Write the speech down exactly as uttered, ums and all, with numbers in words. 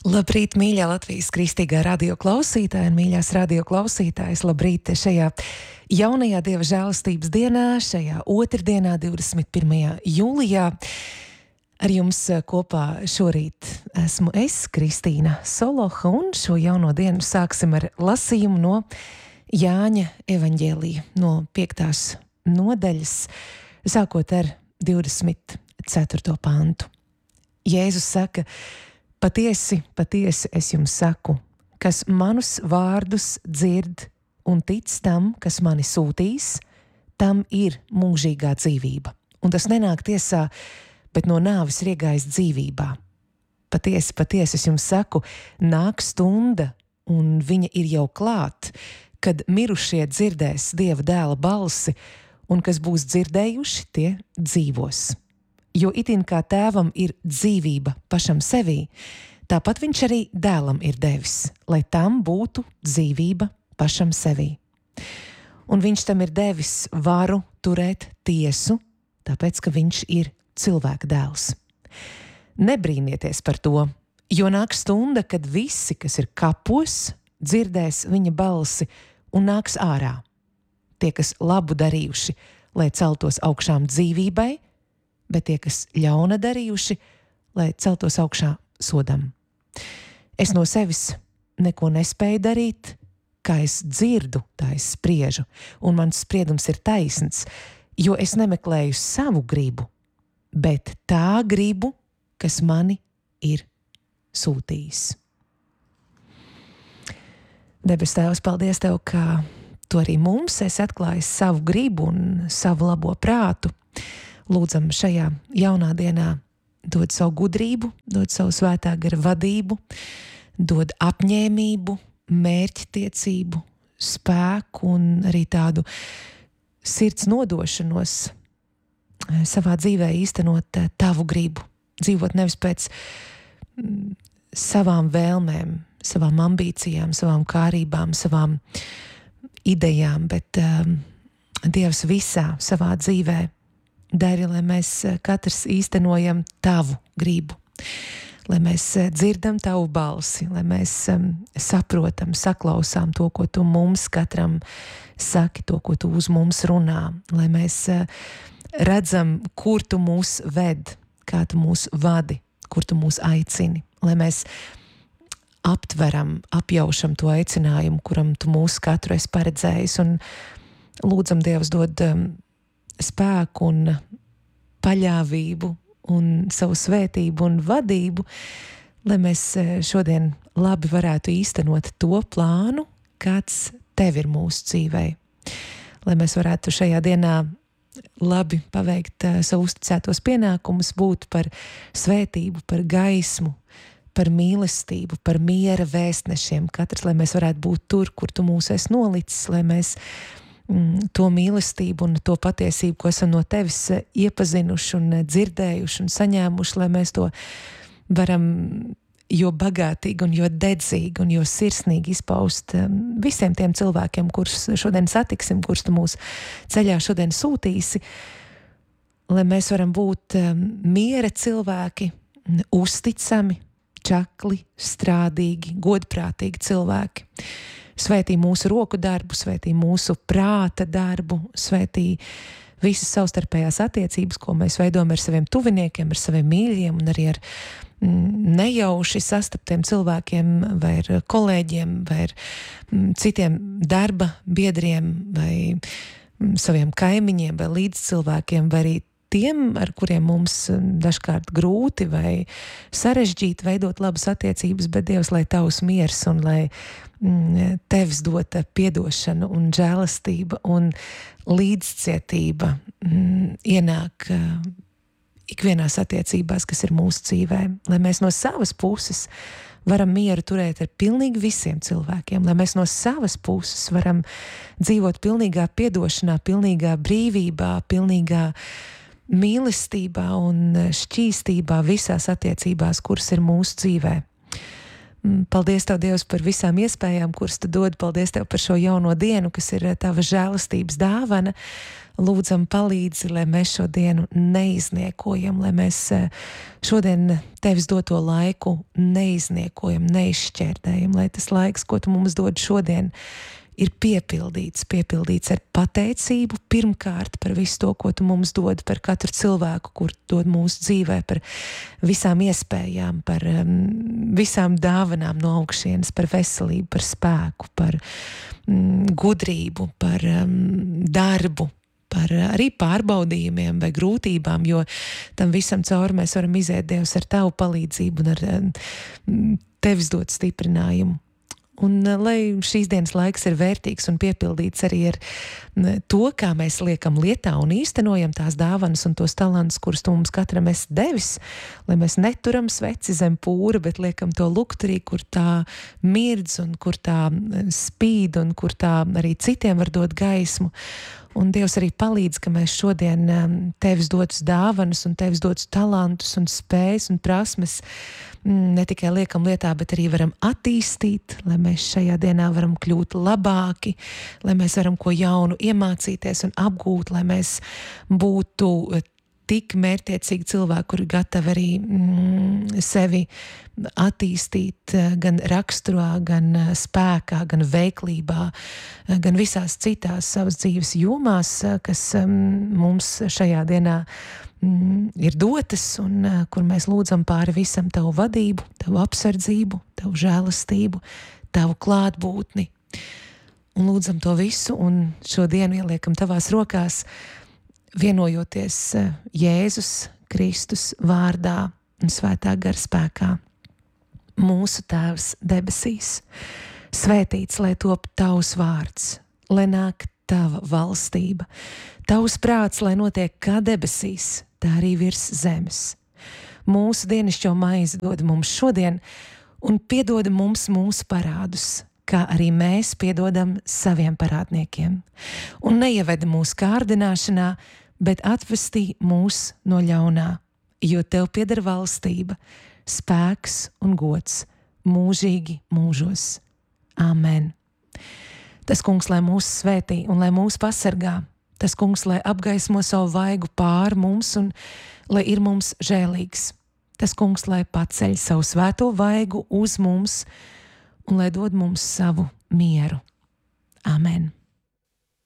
Labrīt, mīļā Latvijas kristīgā radio klausītāja un mīļās radio klausītājas. Labrīt šajā jaunajā Dieva žēlastības dienā, šajā otrdienā, divdesmit pirmajā jūlijā. Ar jums kopā šorīt esmu es, Kristīna Soloha, un šo jauno dienu sāksim ar lasījumu no Jāņa evaņģēlija, no piektās nodaļas, sākot ar divdesmit ceturto pantu. Jēzus saka: Patiesi, patiesi es jums saku, kas manus vārdus dzird un tic tam, kas mani sūtīs, tam ir mūžīgā dzīvība. Un tas nenāk tiesā, bet no nāves ir iegājis dzīvībā. Patiesi, patiesi es jums saku, nāk stunda, un viņa ir jau klāt, kad mirušie dzirdēs Dieva dēla balsi, un kas būs dzirdējuši, tie dzīvos. Jo itin kā tēvam ir dzīvība pašam sevī, tāpat viņš arī dēlam ir devis, lai tam būtu dzīvība pašam sevī. Un viņš tam ir devis varu turēt tiesu, tāpēc, ka viņš ir cilvēka dēls. Nebrīnieties par to, jo nāk stunda, kad visi, kas ir kapos, dzirdēs viņa balsi un nāks ārā. Tie, kas labu darījuši, lai celtos augšām dzīvībai, bet tie, kas ļauna darījuši, lai celtos augšā sodam. Es no sevis neko nespēju darīt, kā es dzirdu, tā es spriežu, un mans spriedums ir taisns, jo es nemeklēju savu gribu, bet tā gribu, kas mani ir sūtījis. Debes Tēvs, paldies Tev, ka Tu arī mums esi atklājis savu gribu un savu labo prātu. Lūdzam šajā jaunā dienā dod savu gudrību, dod savu svētā gara vadību, dod apņēmību, mērķtiecību, spēku un arī tādu sirds nodošanos savā dzīvē īstenot Tavu gribu, dzīvot nevis pēc savām vēlmēm, savām ambīcijām, savām kārībām, savām idejām, bet um, Dievs visā savā dzīvē dari, lai mēs katrs īstenojam Tavu gribu, lai mēs dzirdam Tavu balsi, lai mēs um, saprotam, saklausām to, ko Tu mums katram saki, to, ko Tu uz mums runā, lai mēs uh, redzam, kur Tu mūs ved, kā Tu mūs vadi, kur Tu mūs aicini, lai mēs aptveram, apjaušam to aicinājumu, kuram Tu mūs katru esi paredzējis, un lūdzam Dievs dod um, spēku un paļāvību un savu svētību un vadību, lai mēs šodien labi varētu īstenot to plānu, kāds Tev ir mūsu dzīvē. Lai mēs varētu šajā dienā labi paveikt savu uzticētos pienākumus, būt par svētību, par gaismu, par mīlestību, par miera vēstnešiem. Katrs, lai mēs varētu būt tur, kur Tu mūs esi nolicis, lai mēs to mīlestību un to patiesību, ko esam no Tevis iepazinuši un dzirdējuši un saņēmuši, lai mēs to varam jo bagātīgi un jo dedzīgi un jo sirsnīgi izpaust visiem tiem cilvēkiem, kurus šodien satiksim, kurus Tu mūs ceļā šodien sūtīsi, lai mēs varam būt miera cilvēki, uzticami, čakli, strādīgi, godprātīgi cilvēki. Svētī mūsu roku darbu, svētī mūsu prāta darbu, svētī visas savstarpējās attiecības, ko mēs veidojam ar saviem tuviniekiem, ar saviem mīļiem un arī ar nejauši sastaptiem cilvēkiem vai ar kolēģiem vai ar citiem darba biedriem vai saviem kaimiņiem vai līdzcilvēkiem vai arī tiem, ar kuriem mums dažkārt grūti vai sarežģīti veidot labas attiecības, bet Dievs, lai Tavs miers un lai mm, Tevis dota piedošana un žēlastība un līdzcietība mm, ienāk uh, ikvienās attiecībās, kas ir mūsu dzīvē, lai mēs no savas puses varam mieru turēt ar pilnīgi visiem cilvēkiem, lai mēs no savas puses varam dzīvot pilnīgā piedošanā, pilnīgā brīvībā, pilnīgā mīlestībā un šķīstībā visās attiecībās, kuras ir mūsu dzīvē. Paldies Tev, Dievs, par visām iespējām, kuras Tu dod. Paldies Tev par šo jauno dienu, kas ir Tava žēlastības dāvana. Lūdzam palīdzi, lai mēs šo dienu neizniekojam, lai mēs šodien Tevis doto laiku neizniekojam, neizšķērdējam, lai tas laiks, ko Tu mums dod šodien, ir piepildīts, piepildīts ar pateicību pirmkārt par visu to, ko Tu mums dod, par katru cilvēku, kur dod mūsu dzīvē, par visām iespējām, par um, visām dāvanām no augšienes, par veselību, par spēku, par um, gudrību, par um, darbu, par arī pārbaudījumiem vai grūtībām, jo tam visam cauri mēs varam iziet, Dievs, ar Tavu palīdzību un ar um, Tevis dot stiprinājumu. Un lai šīs dienas laiks ir vērtīgs un piepildīts arī ar to, kā mēs liekam lietā un īstenojam tās dāvanas un tos talantus, kurus Tu mums katram esi devis, lai mēs neturam sveci zem pūra, bet liekam to lukturī, kur tā mirdz un kur tā spīd un kur tā arī citiem var dot gaismu. Un Dievs arī palīdz, ka mēs šodien um, Tevis dotus dāvanas un Tevis dotus talantus un spējas un prasmes mm, ne tikai liekam lietā, bet arī varam attīstīt, lai mēs šajā dienā varam kļūt labāki, lai mēs varam ko jaunu iemācīties un apgūt, lai mēs būtu tik mērķtiecīgi cilvēki, kuri gatavi arī mm, sevi attīstīt gan raksturā, gan spēkā, gan veiklībā, gan visās citās savas dzīves jomās, kas um, mums šajā dienā mm, ir dotas un uh, kur mēs lūdzam pāri visam Tavu vadību, Tavu apsardzību, Tavu žēlastību, Tavu klātbūtni. Un lūdzam to visu un šo dienu ieliekam Tavās rokās, vienojoties Jēzus Kristus vārdā un svētā gara spēkā. Mūsu Tēvs debesīs, svētīts, lai top Tavs vārds, lai nāk Tava valstība, Tavs prāts, lai notiek kā debesīs, tā arī virs zemes. Mūsu dienascho maizi dod mums šodien un piedod mums mūsu parādus, kā arī mēs piedodam saviem parādniekiem. Un neievedi mūsu kārdināšanā, bet atvestī mūs no ļaunā, jo Tev pieder valstība, spēks un gods mūžīgi mūžos. Āmen. Tas Kungs, lai mūs svētī un lai mūs pasargā, tas Kungs, lai apgaismo savu vaigu pār mums un lai ir mums žēlīgs. Tas Kungs, lai paceļ savu svēto vaigu uz mums un lai dod mums savu mieru. Āmen.